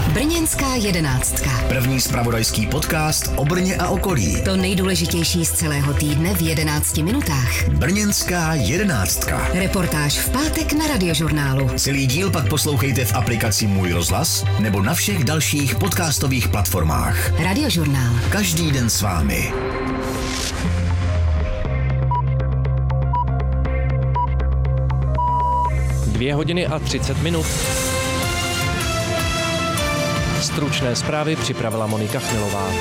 Brněnská jedenáctka. První zpravodajský podcast o Brně a okolí. To nejdůležitější z celého týdne v 11 minutách. Brněnská jedenáctka. Reportáž v pátek na Radiožurnálu. Celý díl pak poslouchejte v aplikaci Můj rozhlas nebo na všech dalších podcastových platformách. Radiožurnál. Každý den s vámi. Dvě hodiny a 30 minut. Stručné zprávy připravila Monika Chmilová.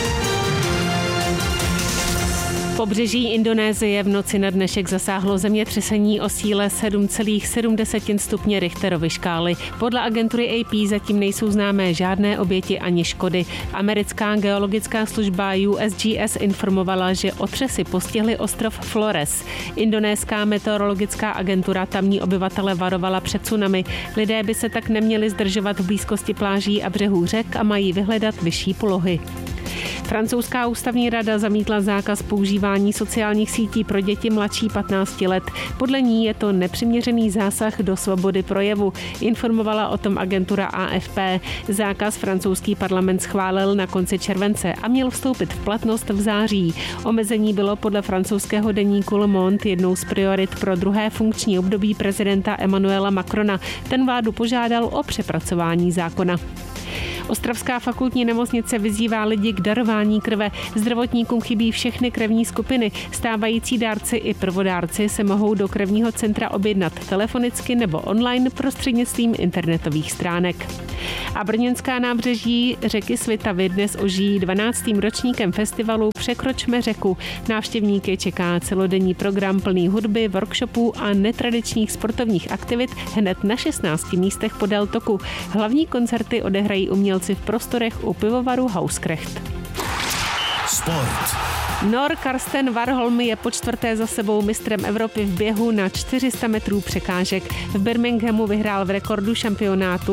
Pobřeží Indonésie v noci na dnešek zasáhlo zemětřesení o síle 7,7 stupně Richterovy škály. Podle agentury AP zatím nejsou známé žádné oběti ani škody. Americká geologická služba USGS informovala, že otřesy postihly ostrov Flores. Indonéská meteorologická agentura tamní obyvatele varovala před tsunami. Lidé by se tak neměli zdržovat v blízkosti pláží a břehů řek a mají vyhledat vyšší polohy. Francouzská ústavní rada zamítla zákaz používání sociálních sítí pro děti mladší 15 let. Podle ní je to nepřiměřený zásah do svobody projevu, informovala o tom agentura AFP. Zákaz francouzský parlament schválil na konci července a měl vstoupit v platnost v září. Omezení bylo podle francouzského deníku Le Monde jednou z priorit pro druhé funkční období prezidenta Emmanuela Macrona. Ten vládu požádal o přepracování zákona. Ostravská fakultní nemocnice vyzývá lidi k darování krve. Zdravotníkům chybí všechny krevní skupiny. Stávající dárci i prvodárci se mohou do krevního centra objednat telefonicky nebo online prostřednictvím internetových stránek. A brněnská nábřeží řeky Svitavy dnes ožijí 12. ročníkem festivalu Překročme řeku. Návštěvníky čeká celodenní program plný hudby, workshopů a netradičních sportovních aktivit hned na 16 místech podél toku. Hlavní koncerty odehrají umělci v prostorech u pivovaru Hauskrecht. Sport. Nor Karsten Warholm je po čtvrté za sebou mistrem Evropy v běhu na 400 metrů překážek. V Birminghamu vyhrál v rekordu šampionátu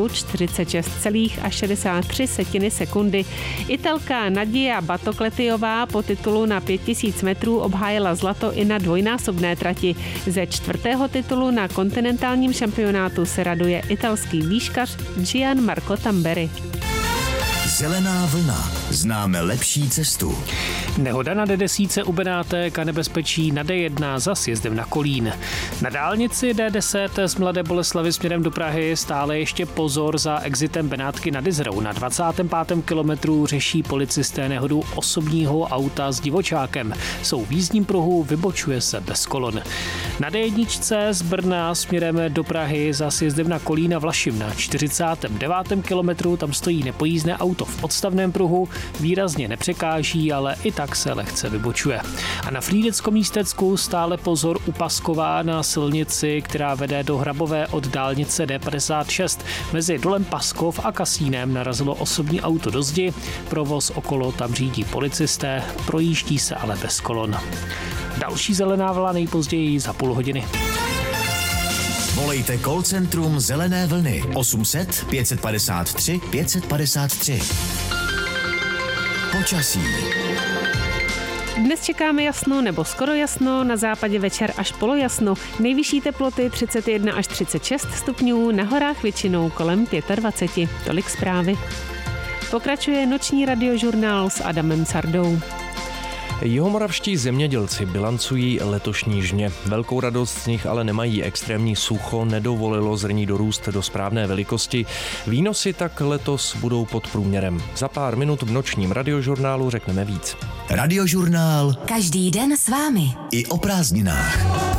46,63 sekundy. Italka Nadia Batokletijová po titulu na 5000 metrů obhájila zlato i na dvojnásobné trati. Ze čtvrtého titulu na kontinentálním šampionátu se raduje italský výškař Gianmarco Tamberi. Zelená vlna. Známe lepší cestu. Nehoda na D10 u Benátek a nebezpečí na D1 za sjezdem na Kolín. Na dálnici D10 z Mladé Boleslavi směrem do Prahy stále ještě pozor za exitem Benátky nad Jizerou. Na 25. kilometru řeší policisté nehodu osobního auta s divočákem. Jsou v jízdním pruhu, vybočuje se bez kolon. Na D1 z Brna směrem do Prahy za sjezdem na Kolín a Vlašim na 49. kilometru tam stojí nepojízdné auto v podstavném pruhu, výrazně nepřekáží, ale i tak se lehce vybočuje. A na Frýdecko-Místecku stále pozor u Pasková na silnici, která vede do Hrabové od dálnice D56. Mezi dolem Paskov a Kasínem narazilo osobní auto do zdi, provoz okolo tam řídí policisté, projíždí se ale bez kolon. Další zelená vlna nejpozději za půl hodiny. Volejte call centrum Zelené vlny 800 553 553. Počasí. Dnes čekáme jasno nebo skoro jasno, na západě večer až polojasno. Nejvyšší teploty 31 až 36 stupňů, na horách většinou kolem 25. Tolik zprávy. Pokračuje noční radiožurnál s Adamem Cardou. Jihomoravští zemědělci bilancují letošní žně. Velkou radost z nich ale nemají. Extrémní sucho nedovolilo zrní dorůst do správné velikosti. Výnosy tak letos budou pod průměrem. Za pár minut v nočním radiožurnálu řekneme víc. Radiožurnál. Každý den s vámi. I o prázdninách.